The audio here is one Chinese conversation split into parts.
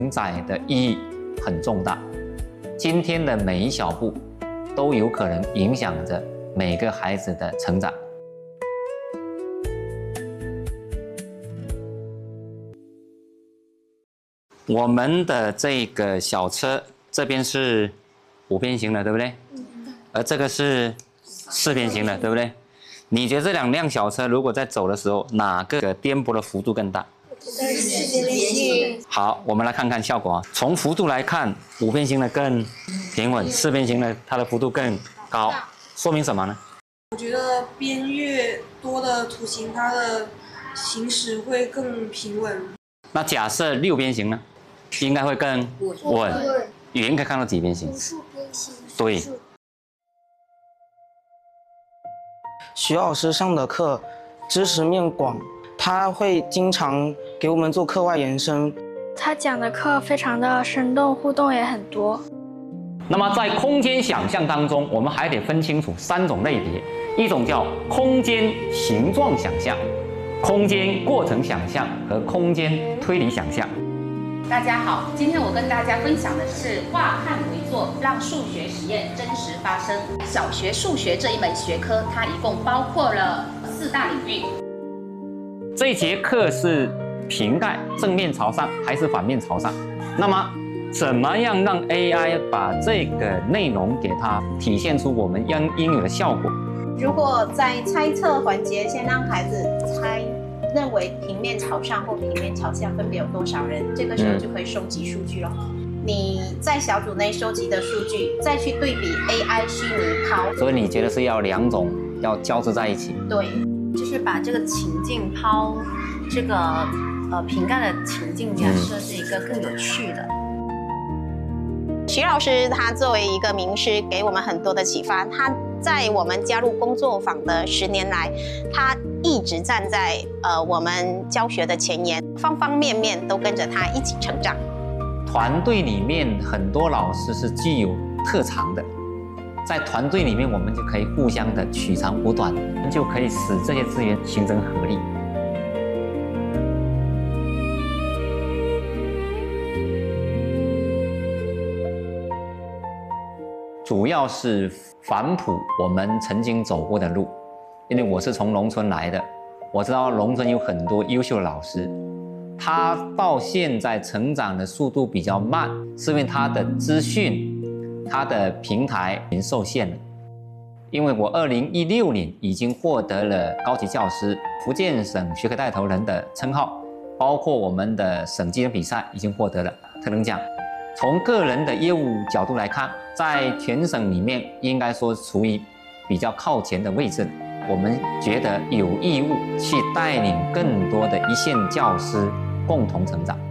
承载的意义很重大。今天的每一小步都有可能影响着每个孩子的成长。我们的这个小车这边是5边形的，对不对？而这个是4边形的，对不对？你觉得这2辆小车如果在走的时候，哪个颠簸的幅度更大 4边形。 好，我们来看看效果啊。从幅度来看，5边形的更平稳，4边形的它的幅度更高，说明什么呢？ 我觉得边越多的图形，它的行驶会更平稳。 那假设6边形呢？应该会更稳。语言可以看到几边形？对。 徐老师上的课知识面广，他会经常给我们做课外延伸。 他讲的课非常的生动，互动也很多。 那么在空间想象当中，我们还得分清楚3种类别，一种叫空间形状想象、空间过程想象和空间推理想象。 大家好，今天我跟大家分享的是化汉为作，让数学实验真实发生。小学数学这一门学科，它一共包括了4大领域。 这节课是瓶盖正面朝上还是反面朝上？那么怎么样让 AI 把这个内容给它体现出我们应有的效果？ 如果在猜测环节，先让孩子猜，认为平面朝上或平面朝下分别有多少人，这个时候就可以收集数据了。你在小组内收集的数据，再去对比 AI 虚拟抛。 所以你觉得是要2种要交织在一起？ 对， 就是把这个情境抛这个瓶盖的情境给它设置一个更有趣的。 徐老师他作为一个名师，给我们很多的启发。他在我们加入工作坊的10年来，他一直站在我们教学的前沿，方方面面都跟着他一起成长。 团队里面很多老师是具有特长的，在团队里面我们就可以互相的取长补短，就可以使这些资源形成合力。主要是反哺我们曾经走过的路，因为我是从农村来的，我知道农村有很多优秀的老师，他到现在成长的速度比较慢，是因为他的资讯、他的平台已经受限了。因为我2016年已经获得了高级教师、福建省学科带头人的称号，包括我们的省技能比赛已经获得了特等奖。从个人的业务角度来看，在全省里面应该说处于比较靠前的位置。我们觉得有义务去带领更多的一线教师共同成长。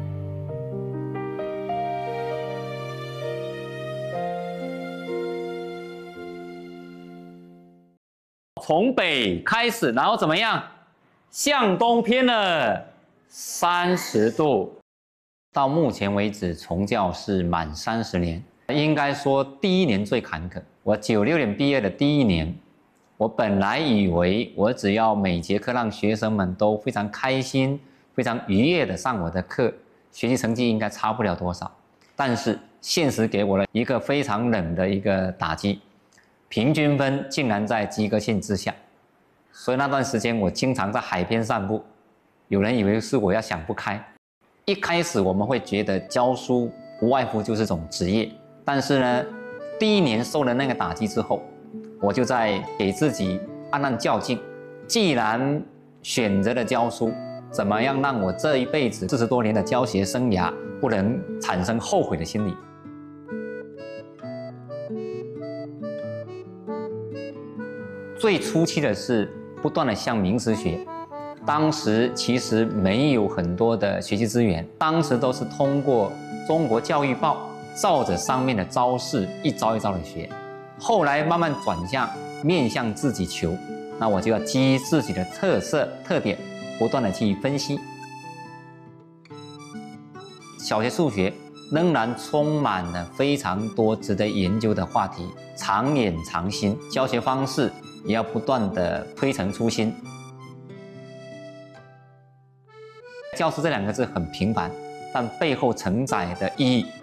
从北开始，然后怎么样？向东偏了30度。到目前为止，从教是满30年，应该说第1年最坎坷。我96年毕业的第1年，我本来以为我只要每节课让学生们都非常开心、非常愉悦的上我的课，学习成绩应该差不了多少。但是现实给我了一个非常冷的一个打击，平均分竟然在及格线之下。所以那段时间我经常在海边散步，有人以为是我要想不开。一开始我们会觉得教书无外乎就是种职业，但是呢，第1年受了那个打击之后，我就在给自己暗暗较劲。既然选择了教书，怎么样让我这一辈子40多年的教学生涯不能产生后悔的心理？最初期的是不断的向名师学。当时其实没有很多的学习资源，当时都是通过中国教育报照着上面的招式一招一招的学。后来慢慢转向面向自己求，那我就要基于自己的特色特点，不断的去分析。小学数学仍然充满了非常多值得研究的话题，常演常新，教学方式也要不断的推陈出新。教师这2个字很平凡， 但背后承载的意义